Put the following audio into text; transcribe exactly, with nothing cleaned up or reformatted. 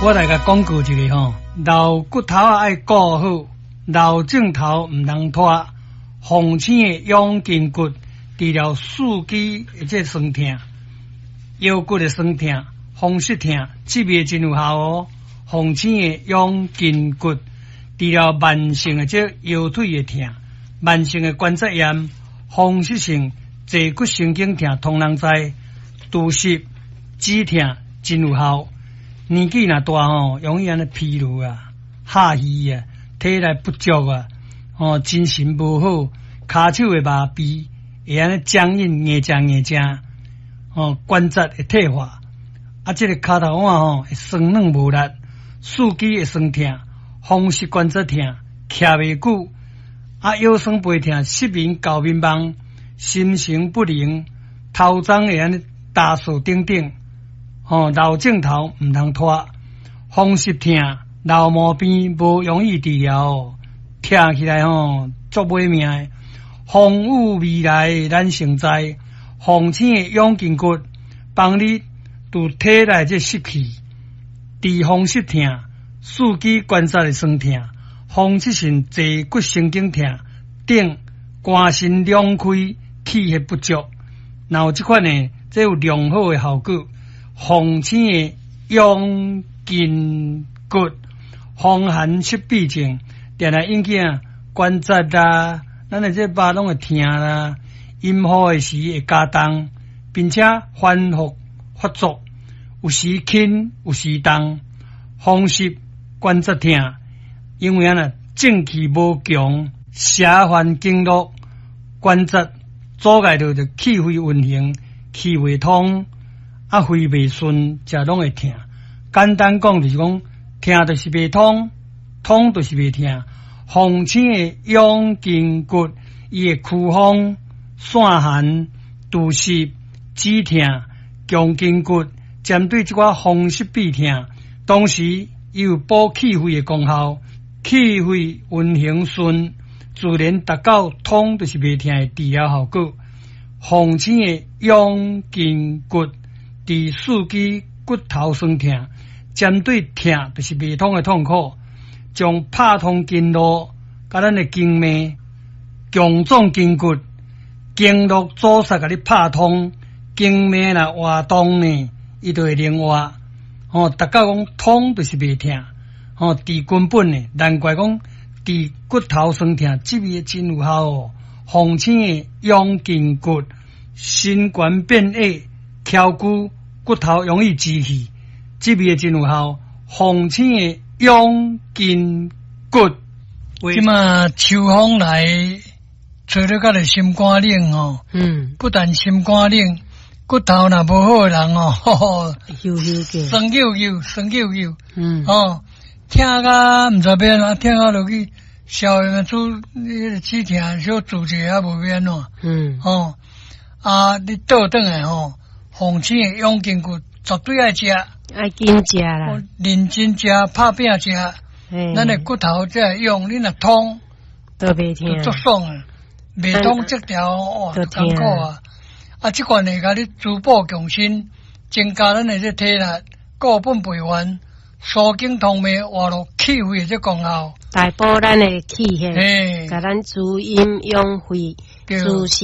我来甲广告一个吼，老骨头啊爱顾好，老镜头唔通拖。红星的养筋骨治疗四肢或者酸痛、腰骨的酸痛、风湿痛，这味真有效哦。红星的养筋骨治疗慢性的这腰腿的痛、慢性的关节炎、风湿性坐骨神经痛，通人知。肚湿、止痛真有效。年纪若大吼，容易安尼疲劳啊、下虚啊、体力不足啊，哦，精神无好，骹手会麻痹，会安尼僵硬、硬僵硬僵，哦，关节会退化，啊，这个骹头腕吼会酸软无力，四肢会酸痛，风湿关节痛，徛袂久，啊，腰酸背痛，失眠、高眠梦，心神不宁，头鬃会安尼打数等等。哦，老镜头唔通拖，风湿痛、老毛病无容易治疗哦，听起来吼足歹命的。风雨未来咱成灾，红星的养筋骨帮你拄体内这湿气，治风湿痛、四肢关节的酸痛、风湿性坐骨神经痛等，肝肾两开、气血不足，然后这款呢，这有良好的效果。红星的养筋骨，风寒湿痹症，定来引起啊关节啦，咱的这巴拢会痛啦，阴雨的时会加重，并且反复发作，有时轻，有时重，风湿关节痛，因为啊呢正气无强，下翻经络，关节阻碍到着气血运行，气未通。啊，肺未顺，则拢会痛。简单讲就是讲，痛就是未通，通就是未痛。红星的养筋骨，伊会驱风、散寒、肚湿、止痛、强筋骨，针对这款风湿痹痛，同时伊有补气血的功效，气血运行顺，自然达到通就是未痛的治疗效果。红星的养筋骨。治四肢骨头酸痛，针对痛就是未通的痛苦，将拍通经络，甲咱的经脉、强壮筋骨、经络阻塞，甲你拍通，经脉若活动呢，伊就会灵活。哦，达到讲通就是未痛，哦，治根本呢，难怪讲治骨头酸痛，这味真有效哦。红星的养筋骨，心冠变矮。翘骨骨头容易积气，这味真有效。红星的养筋骨，即嘛秋风来，吹了甲个心肝冷哦。嗯，不但心肝冷，骨头若无好人哦，吼吼， 悠悠个， 酸溜溜，酸溜溜。 嗯， 哦，听甲毋知要安怎，听甲落去，消炎主那个止痛小注射也无要安怎。嗯，哦，啊，你倒转来吼。红星的养筋骨绝对爱食， 爱紧食啦， 认真食，拍拼食，咱的骨头才会用。你若通， 都袂痛， 足爽啊！袂通这条哇，就艰苦啊！啊，这款会甲你滋补强身，增加咱的这体力，固本培元，疏经通脉，活络气血的这功效， 大补咱的气血，甲咱滋阴养肺，滋